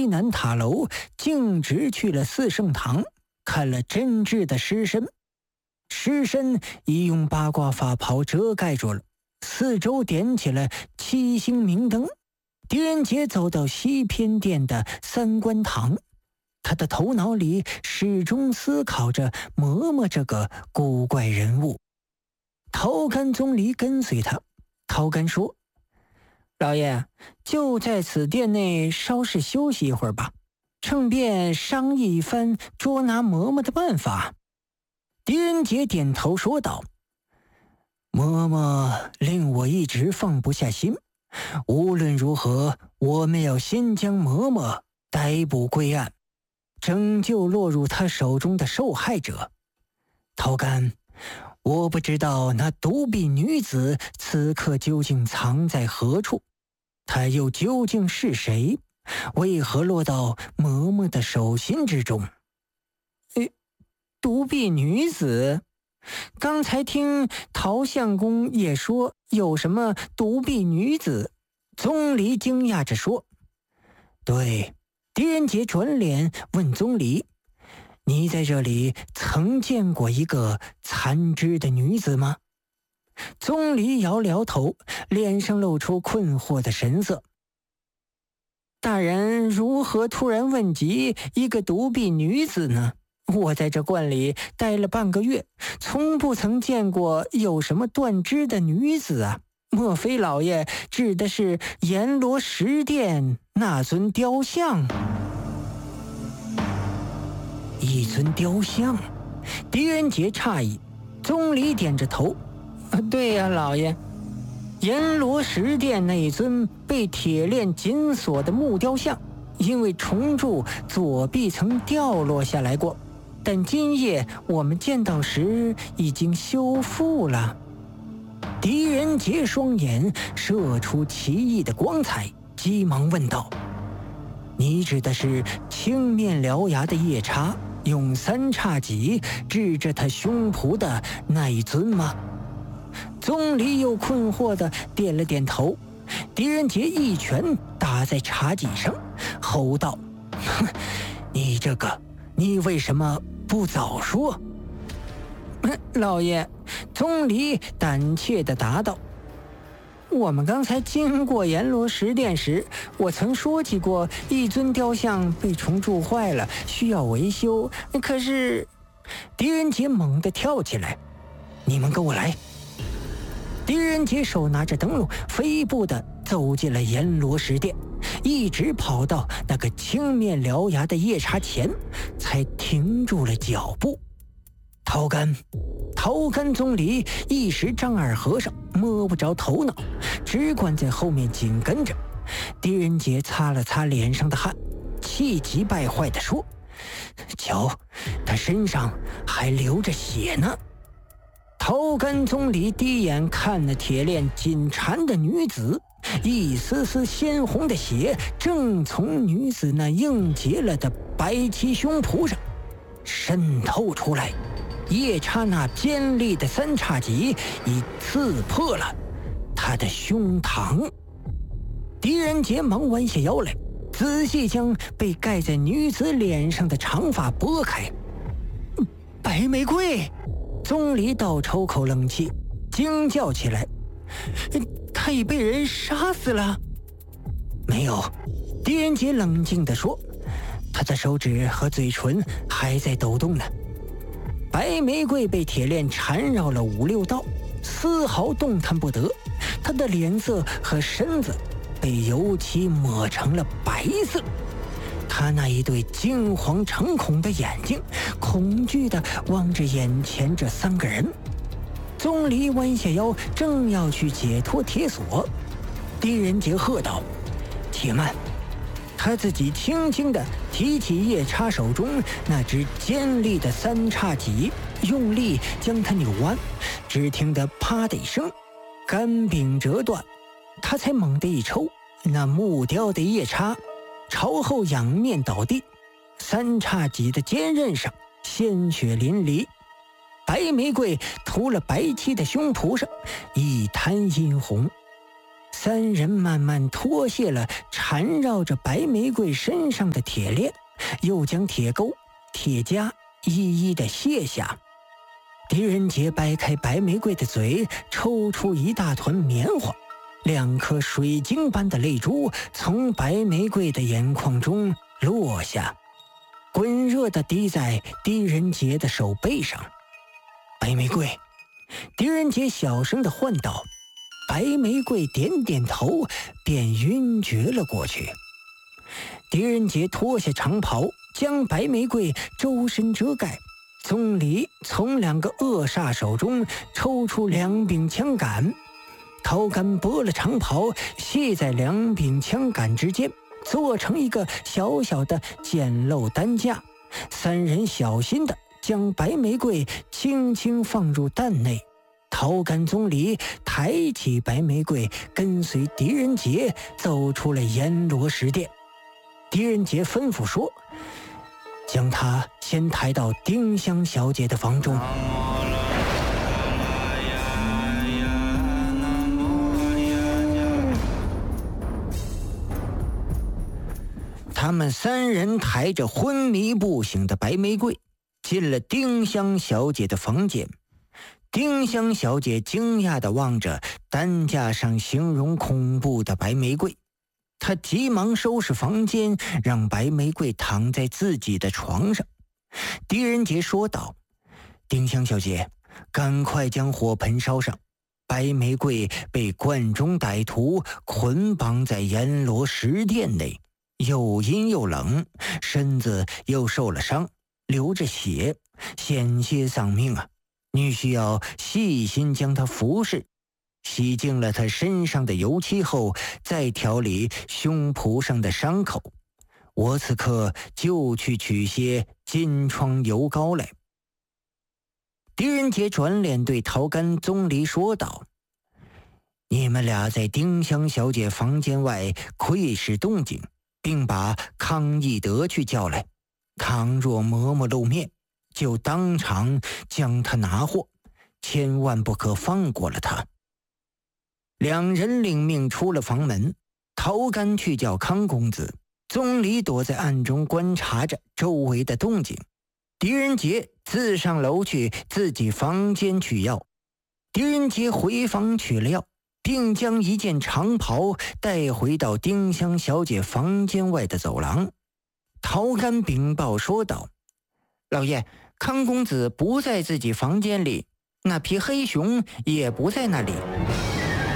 西南塔楼，径直去了四圣堂，看了真挚的尸身。尸身已用八卦法袍遮盖住了，四周点起了7星明灯。狄仁杰走到西偏殿的三官堂，他的头脑里始终思考着嬷嬷这个古怪人物。陶干宗离跟随他。陶干说：“老爷，就在此殿内稍事休息一会儿吧，趁便商议一番捉拿嬷嬷的办法。”狄仁杰点头说道：“嬷嬷令我一直放不下心，无论如何，我们要先将嬷嬷逮捕归案，拯救落入他手中的受害者。陶干，我不知道那独臂女子此刻究竟藏在何处，她又究竟是谁？为何落到嬷嬷的手心之中？”独臂女子？刚才听陶相公也说有什么独臂女子。宗离惊讶着说：“对。”狄仁杰转脸问宗离：“你在这里曾见过一个残肢的女子吗？”宗离摇了摇头，脸上露出困惑的神色。“大人如何突然问及一个独臂女子呢？我在这观里待了半个月，从不曾见过有什么断肢的女子啊！莫非老爷指的是阎罗石殿那尊雕像？”一尊雕像？狄仁杰诧异。宗离点着头：“对呀，老爷，阎罗石殿那一尊被铁链紧锁的木雕像，因为重铸左臂曾掉落下来过，但今夜我们见到时已经修复了。”狄仁杰双眼射出奇异的光彩，急忙问道：“你指的是青面獠牙的夜叉用三叉戟指着他胸脯的那一尊吗？”宗离又困惑地点了点头。狄仁杰一拳打在茶几上，吼道：“哼，你这个，你为什么不早说？”老爷，宗离胆怯地答道：“我们刚才经过阎罗石殿时，我曾说起过一尊雕像被重铸坏了，需要维修。可是……”狄仁杰猛地跳起来：“你们跟我来！”狄仁杰手拿着灯笼，飞步地走进了阎罗石殿，一直跑到那个青面獠牙的夜叉前，才停住了脚步。陶干宗离一时丈二和尚摸不着头脑，只管在后面紧跟着。狄仁杰擦了擦脸上的汗，气急败坏地说：“瞧，他身上还流着血呢。”陶干宗离低眼看那铁链紧缠的女子，一丝丝鲜红的血正从女子那硬结了的白漆胸脯上渗透出来。夜叉那尖利的三叉戟已刺破了他的胸膛。狄仁杰忙弯下腰来，仔细将被盖在女子脸上的长发拨开。“白玫瑰！”宗离倒抽口冷气，惊叫起来：“他已被人杀死了？”“没有。”狄仁杰冷静地说，“他的手指和嘴唇还在抖动呢。”白玫瑰被铁链缠绕了5、6道，丝毫动弹不得。她的脸色和身子被油漆抹成了白色。她那一对惊惶诚恐的眼睛恐惧地望着眼前这3个人。宗离弯下腰，正要去解脱铁锁，狄仁杰喝道：“且慢！”他自己轻轻地提起夜叉手中那只尖利的三叉戟，用力将它扭弯，只听得啪的一声，杆柄折断。他才猛地一抽，那木雕的夜叉朝后仰面倒地，三叉戟的尖刃上鲜血淋漓。白玫瑰涂了白漆的胸脯上一滩殷红。 三人慢慢脱卸了缠绕着白玫瑰身上的铁链，又将铁钩、铁夹一一的卸下。狄仁杰掰开白玫瑰的嘴，抽出一大团棉花，2颗水晶般的泪珠从白玫瑰的眼眶中落下，滚热地滴在狄仁杰的手背上。白玫瑰，狄仁杰小声地唤道。白玫瑰点点头，便晕厥了过去。狄仁杰脱下长袍，将白玫瑰周身遮盖。宗理从2个恶煞手中抽出2柄枪杆，陶干剥了长袍，系在2柄枪杆之间，做成一个小小的简陋担架。3人小心地将白玫瑰轻轻放入担内。陶干宗理抬起白玫瑰，跟随狄仁杰走出了阎罗石殿。狄仁杰吩咐说：“将他先抬到丁香小姐的房中。”他们3人抬着昏迷不醒的白玫瑰，进了丁香小姐的房间。丁香小姐惊讶地望着担架上形容恐怖的白玫瑰，她急忙收拾房间，让白玫瑰躺在自己的床上。狄仁杰说道：“丁香小姐，赶快将火盆烧上。白玫瑰被关中歹徒捆绑在阎罗石殿内，又阴又冷，身子又受了伤，流着血，险些丧命啊！你需要细心将它服侍，洗净了它身上的油漆后，再调理胸脯上的伤口。我此刻就去取些金疮油膏来。”狄仁杰转脸对陶干宗理说道：“你们俩在丁香小姐房间外窥视动静，并把康义德去叫来。康若嬷露面，就当场将他拿获，千万不可放过了他。”2人领命出了房门。陶干去叫康公子，宗理躲在暗中观察着周围的动静。狄仁杰自上楼去自己房间取药。狄仁杰回房取了药，并将一件长袍带回到丁香小姐房间外的走廊。陶干禀报说道：“老爷，康公子不在自己房间里，那匹黑熊也不在那里。”